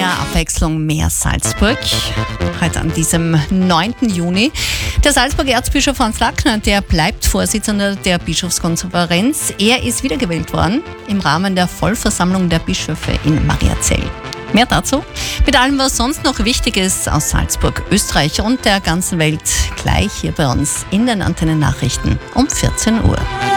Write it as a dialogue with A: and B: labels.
A: Mehr Abwechslung, mehr Salzburg. Heute an diesem 9. Juni. Der Salzburg-Erzbischof Franz Lackner, der bleibt Vorsitzender der Bischofskonferenz. Er ist wiedergewählt worden im Rahmen der Vollversammlung der Bischöfe in Mariazell. Mehr dazu mit allem, was sonst noch wichtig ist aus Salzburg, Österreich und der ganzen Welt, gleich hier bei uns in den Antennennachrichten um 14 Uhr.